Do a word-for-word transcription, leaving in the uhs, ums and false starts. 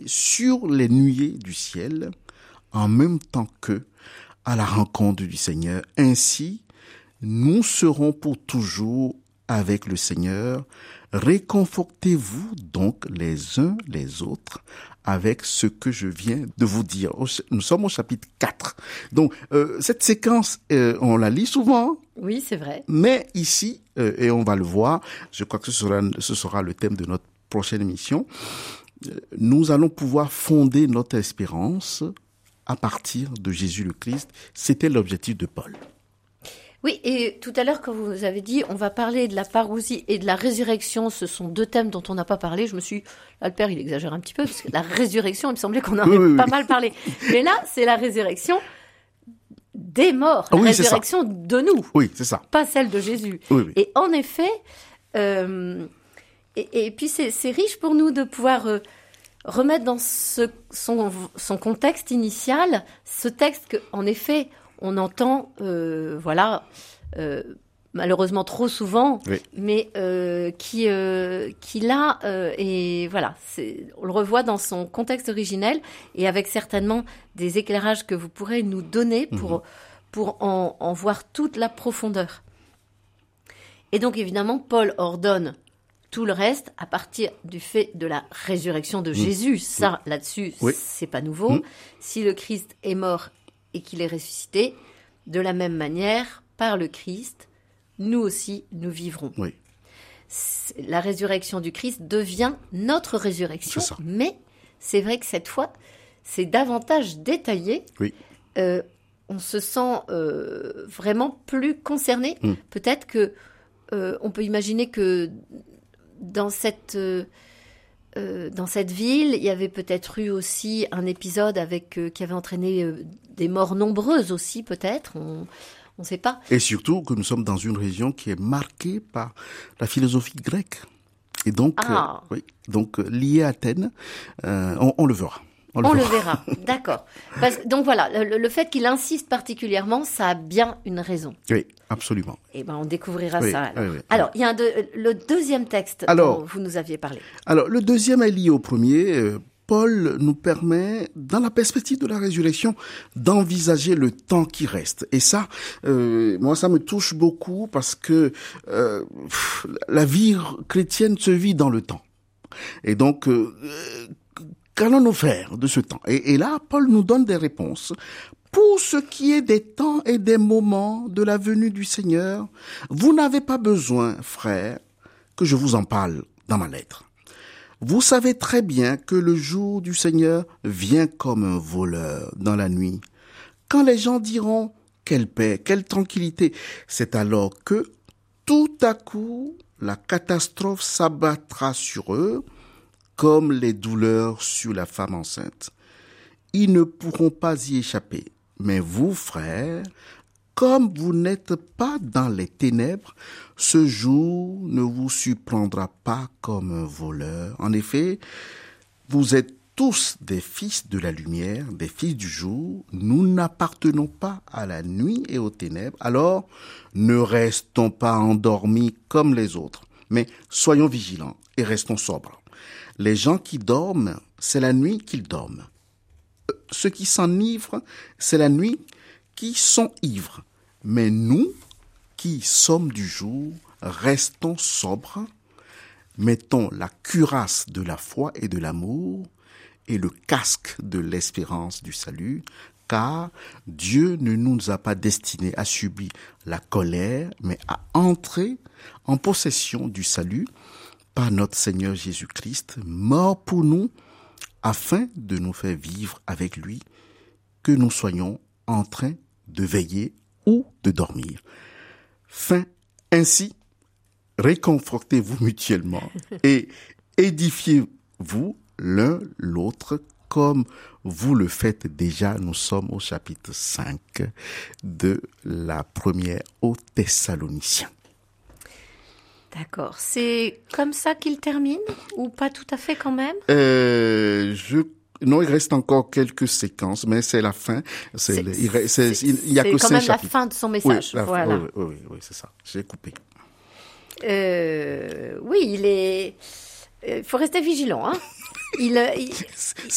sur les nuées du ciel, en même temps qu'eux, à la rencontre du Seigneur. Ainsi, nous serons pour toujours avec le Seigneur. Réconfortez-vous donc les uns les autres avec ce que je viens de vous dire. Nous sommes au chapitre quatre. Donc, euh, cette séquence, euh, on la lit souvent. Oui, c'est vrai. Mais ici, euh, et on va le voir, je crois que ce sera, ce sera le thème de notre prochaine émission, euh, nous allons pouvoir fonder notre espérance à partir de Jésus le Christ. C'était l'objectif de Paul. Oui, et tout à l'heure, quand vous avez dit, on va parler de la parousie et de la résurrection, ce sont deux thèmes dont on n'a pas parlé, je me suis dit, là, le père, il exagère un petit peu, parce que la résurrection, il me semblait qu'on en avait oui, oui, pas oui. mal parlé. Mais là, c'est la résurrection des morts, la oui, résurrection de nous. Oui, c'est ça. Pas celle de Jésus. Oui, oui. Et en effet, euh, et, et puis c'est, c'est riche pour nous de pouvoir euh, remettre dans ce, son, son contexte initial, ce texte qu'en effet, on entend, euh, voilà, euh, malheureusement trop souvent, oui. mais euh, qui, euh, qui là, euh, et voilà, c'est, on le revoit dans son contexte originel et avec certainement des éclairages que vous pourrez nous donner pour, mmh. pour en, en voir toute la profondeur. Et donc évidemment, Paul ordonne tout le reste à partir du fait de la résurrection de mmh. Jésus. Ça, oui. là-dessus, oui. c'est pas nouveau. Mmh. Si le Christ est mort et qu'il est ressuscité, de la même manière, par le Christ, nous aussi, nous vivrons. Oui. La résurrection du Christ devient notre résurrection, c'est mais c'est vrai que cette fois, c'est davantage détaillé. Oui. Euh, on se sent euh, vraiment plus concerné. Mm. Peut-être que euh, on peut imaginer que dans cette euh, Euh, dans cette ville, il y avait peut-être eu aussi un épisode avec euh, qui avait entraîné euh, des morts nombreuses aussi, peut-être. On ne sait pas. Et surtout que nous sommes dans une région qui est marquée par la philosophie grecque. Et donc, ah. euh, oui, donc euh, liée à Athènes, euh, on, on le verra. On, on le verra, d'accord. Parce, donc voilà, le, le fait qu'il insiste particulièrement, ça a bien une raison. Oui, absolument. Eh ben, on découvrira oui, ça. Alors, oui, oui. alors il y a un de, le deuxième texte alors, dont vous nous aviez parlé. Alors, le deuxième est lié au premier. Euh, Paul nous permet, dans la perspective de la résurrection, d'envisager le temps qui reste. Et ça, euh, moi, ça me touche beaucoup parce que euh, la vie chrétienne se vit dans le temps. Et donc, euh, qu'allons-nous faire de ce temps ? et, et là, Paul nous donne des réponses. Pour ce qui est des temps et des moments de la venue du Seigneur, vous n'avez pas besoin, frères, que je vous en parle dans ma lettre. Vous savez très bien que le jour du Seigneur vient comme un voleur dans la nuit. Quand les gens diront « quelle paix, quelle tranquillité », c'est alors que, tout à coup, la catastrophe s'abattra sur eux, comme les douleurs sur la femme enceinte. Ils ne pourront pas y échapper. Mais vous, frères, comme vous n'êtes pas dans les ténèbres, ce jour ne vous surprendra pas comme un voleur. En effet, vous êtes tous des fils de la lumière, des fils du jour. Nous n'appartenons pas à la nuit et aux ténèbres. Alors, ne restons pas endormis comme les autres, mais soyons vigilants et restons sobres. Les gens qui dorment, c'est la nuit qu'ils dorment. Ceux qui s'enivrent, c'est la nuit qui sont ivres. Mais nous, qui sommes du jour, restons sobres, mettons la cuirasse de la foi et de l'amour et le casque de l'espérance du salut, car Dieu ne nous a pas destinés à subir la colère, mais à entrer en possession du salut par notre Seigneur Jésus-Christ, mort pour nous, afin de nous faire vivre avec lui, que nous soyons en train de veiller ou de dormir. Fin, ainsi, réconfortez-vous mutuellement et édifiez-vous l'un l'autre comme vous le faites déjà. Nous sommes au chapitre cinq de la première aux Thessaloniciens. D'accord. C'est comme ça qu'il termine ou pas tout à fait quand même ? euh, Je Non, il reste encore quelques séquences, mais c'est la fin. C'est, c'est, le, il, reste, c'est, c'est il y a c'est que quand cinq même chapitres. La fin de son message. Oui, la, voilà. oui, oui, oui, oui, c'est ça. J'ai coupé. Euh, oui, il est. Il faut rester vigilant, hein. Il, il...